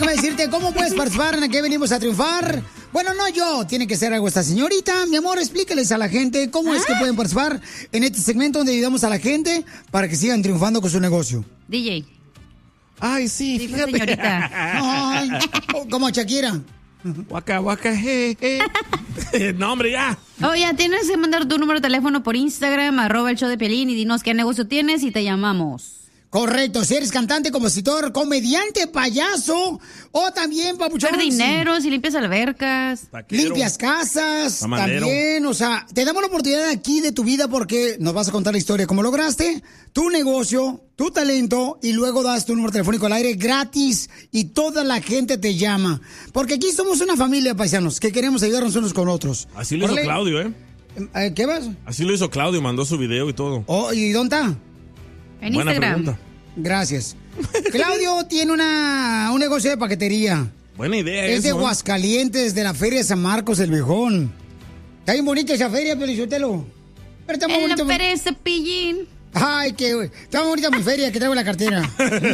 déjame decirte cómo puedes participar en Aquí Venimos a Triunfar. Bueno, no yo, tiene que ser algo esta señorita. Mi amor, explícales a la gente cómo es que pueden participar en este segmento donde ayudamos a la gente para que sigan triunfando con su negocio. DJ. Ay, sí, fíjate. Señorita. Ay, como Shakira. Waka, waka, No, hombre, ya. Oye, tienes que mandar tu número de teléfono por Instagram, @el show de Piolín, y dinos qué negocio tienes y te llamamos. Correcto, si eres cantante, compositor, comediante, payaso, o también, papuchón. Dar dinero, si limpias albercas. Taquero. Limpias casas, Tamalero. también, o sea, te damos la oportunidad aquí de tu vida porque nos vas a contar la historia, cómo lograste tu negocio, tu talento, y luego das tu número telefónico al aire gratis y toda la gente te llama. Porque aquí somos una familia, paisanos, que queremos ayudarnos unos con otros. Así lo hizo Órale. Claudio, ¿eh? ¿Qué vas? Así lo hizo Claudio, mandó su video y todo. Oh, ¿y dónde está? En Buena Instagram. pregunta. Gracias. Claudio tiene un negocio de paquetería. Buena idea Es de eso, ¿eh? Aguascalientes, de la Feria de San Marcos, el Viejón. Está bien bonita esa feria, Pelizotelo. Pero está muy En la bonita. feria de Cepillín. Ay, está muy bonita mi feria, que traigo la cartera.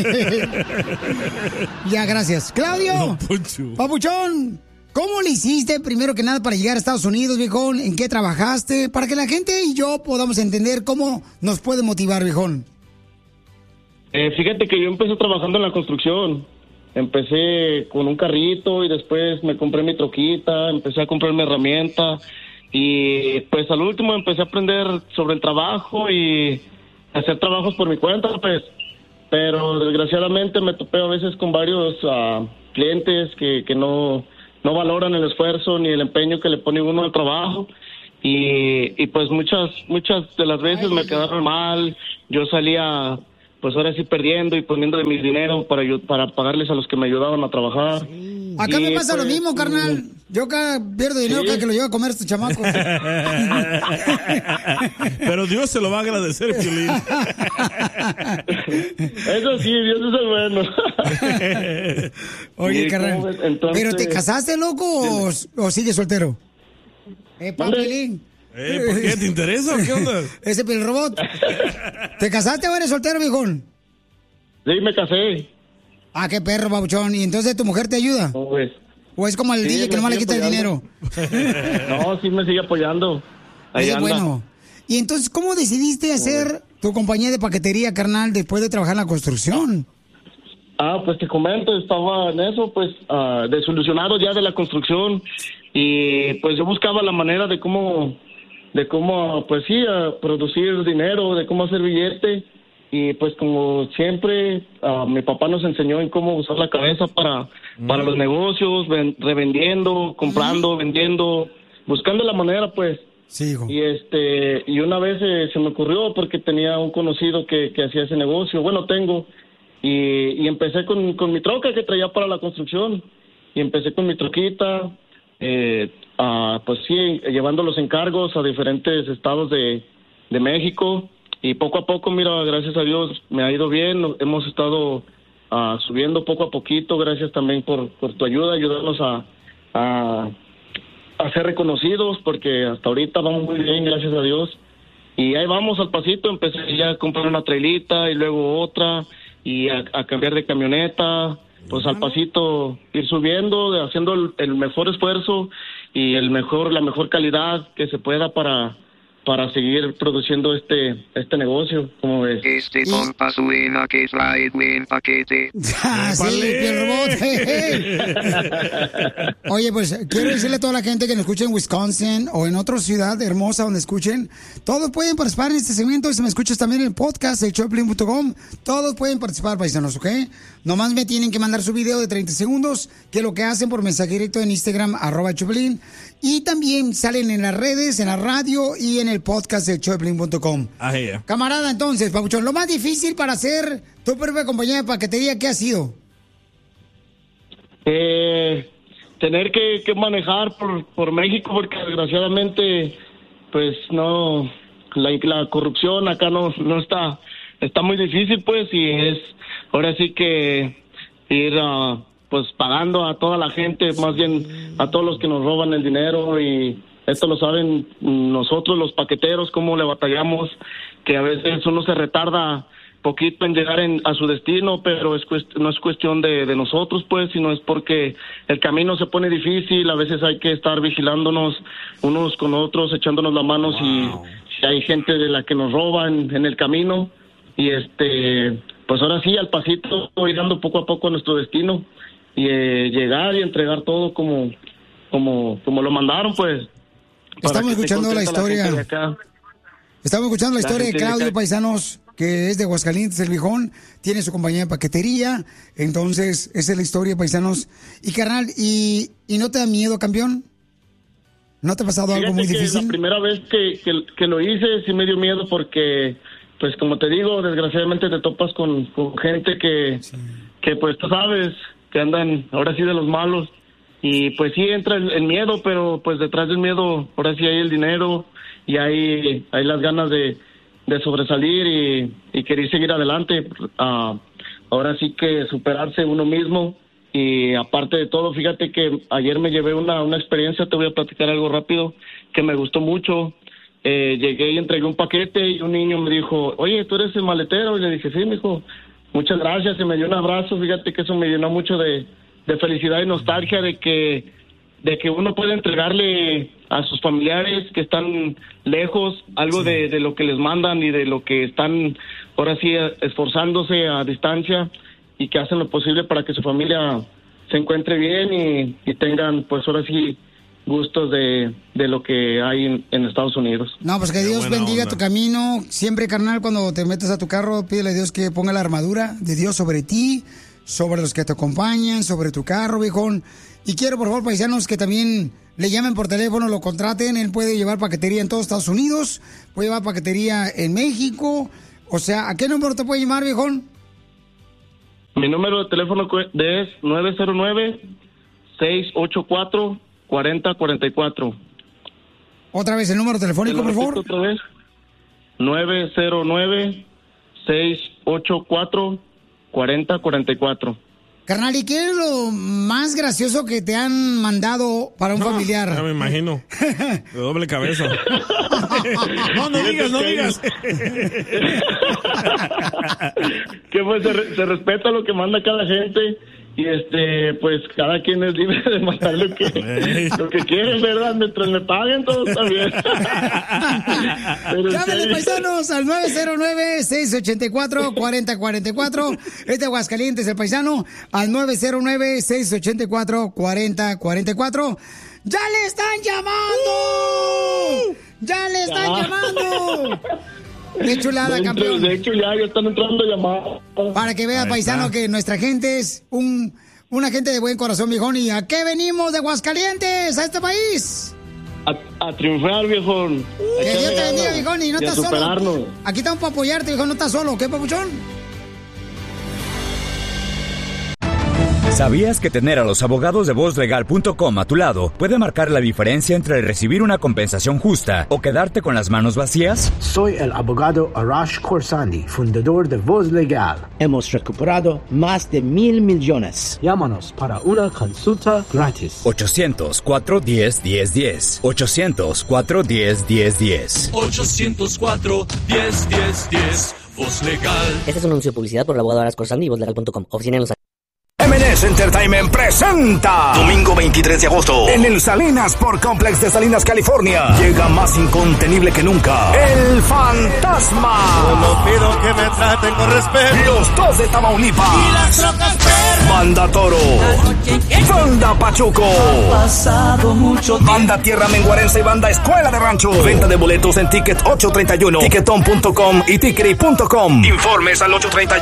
Ya, gracias. Claudio, No, Poncho. papuchón, ¿cómo le hiciste primero que nada para llegar a Estados Unidos, viejón? ¿En qué trabajaste? Para que la gente y yo podamos entender cómo nos puede motivar, viejón. Fíjate que yo empecé trabajando en la construcción. Empecé con un carrito y después me compré mi troquita, empecé a comprarme herramientas y pues al último empecé a aprender sobre el trabajo y hacer trabajos por mi cuenta, pues. Pero desgraciadamente me topé a veces con varios clientes que no valoran el esfuerzo ni el empeño que le pone uno al trabajo y pues muchas de las veces me quedaron mal. Yo salía pues ahora sí perdiendo y poniendo de mi dinero para pagarles a los que me ayudaban a trabajar. Acá Y, me pasa pues, lo mismo, carnal. Yo acá pierdo dinero cada que lo llevo a comer estos chamacos. Pero Dios se lo va a agradecer, Piolín. Eso sí, Dios es el bueno. Oye, Sí, carnal, ¿cómo ves? Entonces- ¿pero te casaste, loco, o sigues soltero? ¿Mande? Papilín. ¿Por qué? ¿Te interesa o qué onda? Ese robot. ¿Te casaste o eres soltero, viejón? Sí, me casé. Ah, qué perro, babuchón. ¿Y entonces tu mujer te ayuda? No, pues. ¿O es como el Sí, DJ que me nomás le sigue quita el apoyando. dinero? No, sí me sigue apoyando. Ahí Oye, anda. bueno. ¿Y entonces cómo decidiste hacer tu compañía de paquetería, carnal, después de trabajar en la construcción? Pues te comento, estaba en eso, pues, desilusionado ya de la construcción y pues yo buscaba la manera de cómo, pues sí, producir dinero, de cómo hacer billete y pues como siempre, mi papá nos enseñó en cómo usar la cabeza para los negocios, revendiendo, comprando, vendiendo, buscando la manera, pues. Sí, hijo. Y una vez se me ocurrió porque tenía un conocido que hacía ese negocio, bueno, tengo. Y empecé con mi troca que traía para la construcción. Y empecé con mi troquita, pues sí, llevando los encargos a diferentes estados de México. Y poco a poco, mira, gracias a Dios, me ha ido bien. Hemos estado subiendo poco a poquito. Gracias también por tu ayuda, ayudarnos a ser reconocidos, porque hasta ahorita vamos muy bien, gracias a Dios. Y ahí vamos al pasito. Empecé ya a comprar una trailita y luego otra. Y a cambiar de camioneta, pues al pasito ir subiendo, haciendo el mejor esfuerzo y la mejor calidad que se pueda para seguir produciendo este negocio, como ves. Este compa suena que trae buen paquete. Ah, sí, el robot. Oye, pues quiero decirle a toda la gente que nos escuche en Wisconsin o en otra ciudad hermosa donde escuchen, todos pueden participar en este segmento. Y si me escuchas también en el podcast, el showdepiolín.com, todos pueden participar, paisanos, ¿ok? Nomás me tienen que mandar su video de 30 segundos, que es lo que hacen por mensaje directo en Instagram, @Choplin. Y también salen en las redes, en la radio y en el podcast de showdepiolín.com. Camarada, entonces, papuchón, lo más difícil para hacer tu propia compañía de paquetería, ¿qué ha sido? Tener que manejar por México, porque desgraciadamente, pues no, la corrupción acá no está muy difícil, pues, y es ahora sí que ir pues pagando a toda la gente, más bien a todos los que nos roban el dinero. Y esto lo saben nosotros los paqueteros, cómo le batallamos, que a veces uno se retarda poquito en llegar a su destino, pero no es cuestión de nosotros, pues, sino es porque el camino se pone difícil, a veces hay que estar vigilándonos unos con otros, echándonos la mano si hay gente de la que nos roba en el camino, y pues ahora sí, al pasito, ir dando poco a poco a nuestro destino, y llegar y entregar todo como lo mandaron, pues. Estamos escuchando la historia. Estamos escuchando la historia de Claudio, paisanos, que es de Aguascalientes, el viejón, tiene su compañía de paquetería, entonces esa es la historia, paisanos. Y carnal, ¿y no te da miedo, campeón? ¿No te ha pasado algo muy difícil? La primera vez que lo hice sí me dio miedo porque, pues como te digo, desgraciadamente te topas con gente que pues tú sabes, que andan ahora sí de los malos, y pues sí entra el miedo, pero pues detrás del miedo ahora sí hay el dinero y hay las ganas de sobresalir y querer seguir adelante. Ahora sí que superarse uno mismo, y aparte de todo, fíjate que ayer me llevé una experiencia, te voy a platicar algo rápido que me gustó mucho. Llegué y entregué un paquete y un niño me dijo, oye, ¿tú eres el maletero? Y le dije, sí, mijo, muchas gracias, y me dio un abrazo. Fíjate que eso me llenó mucho de felicidad y nostalgia de que uno puede entregarle a sus familiares que están lejos algo de lo que les mandan y de lo que están ahora sí esforzándose a distancia, y que hacen lo posible para que su familia se encuentre bien y tengan pues ahora sí gustos de lo que hay en Estados Unidos. No, pues que Dios bendiga tu camino. Siempre, carnal, cuando te metes a tu carro, pídele a Dios que ponga la armadura de Dios sobre ti, sobre los que te acompañan, sobre tu carro, viejón. Y quiero, por favor, paisanos, que también le llamen por teléfono, lo contraten. Él puede llevar paquetería en todos Estados Unidos, puede llevar paquetería en México. O sea, ¿a qué número te puede llamar, viejón? Mi número de teléfono es 909-684-4044. Otra vez el número telefónico, por favor. Otra vez. 909-684-4044. Carnal, ¿y qué es lo más gracioso que te han mandado para un familiar? Ya me imagino. De doble cabeza. No digas. Que pues se respeta lo que manda cada gente, y pues cada quien es libre de mandar lo que quieren, ¿verdad? Mientras me paguen, todo está bien. Llámenle, paisanos, al 909-684-4044. Este Aguascalientes, el paisano, al 909-684-4044. ¡Ya le están llamando! ¡Ya le están llamando! ¡Qué chulada, campeón! De hecho, ya están entrando llamadas. Para que vea, paisano, que nuestra gente es una gente de buen corazón, viejón. ¿Y a qué venimos de Aguascalientes, a este país? A triunfar, viejón. Que Dios te bendiga, viejón, y no estás solo. Aquí estamos para apoyarte, viejón, no estás solo. ¿Qué, papuchón? ¿Sabías que tener a los abogados de VozLegal.com a tu lado puede marcar la diferencia entre recibir una compensación justa o quedarte con las manos vacías? Soy el abogado Arash Khorsandi, fundador de Voz Legal. Hemos recuperado más de $1,000 millones. Llámanos para una consulta gratis. 800-410-1010. 800-410-1010. 800-410-1010. Voz Legal. Este es un anuncio de publicidad por el abogado Arash Khorsandi y VozLegal.com. Oficina en Los M&S Entertainment presenta domingo 23 de agosto en el Salinas Sport Complex de Salinas, California. Llega más incontenible que nunca El Fantasma. Solo pido que me traten con respeto. Los Dos de Tamaulipas y las Rocas Perras. Banda Toro. Banda Pachuco. Pasado mucho tiempo. Banda Tierra Menguarense y Banda Escuela de Rancho. Venta de boletos en Ticket 831, Ticketon.com y Tickery.com. Informes al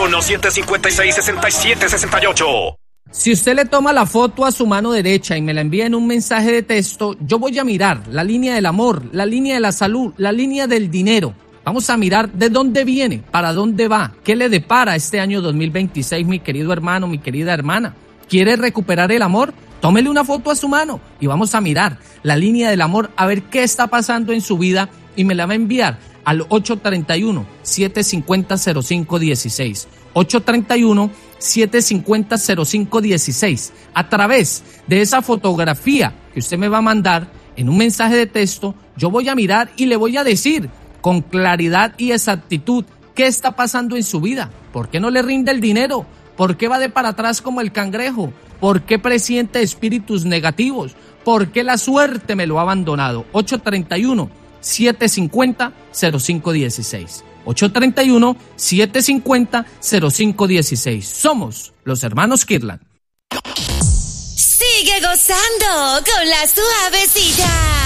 831-756-6768. Si usted le toma la foto a su mano derecha y me la envía en un mensaje de texto, yo voy a mirar la línea del amor, la línea de la salud, la línea del dinero. Vamos a mirar de dónde viene, para dónde va, qué le depara este año 2026, mi querido hermano, mi querida hermana. ¿Quiere recuperar el amor? Tómele una foto a su mano y vamos a mirar la línea del amor, a ver qué está pasando en su vida, y me la va a enviar al 831-750-0516. 831-750-0516. A través de esa fotografía que usted me va a mandar en un mensaje de texto, yo voy a mirar y le voy a decir con claridad y exactitud ¿Qué está pasando en su vida? ¿Por qué no le rinde el dinero? ¿Por qué va de para atrás como el cangrejo? ¿Por qué presiente espíritus negativos? ¿Por qué la suerte me lo ha abandonado? 831-750-0516. 831-750-0516. Somos los hermanos Kirtland. Sigue gozando con la suavecita.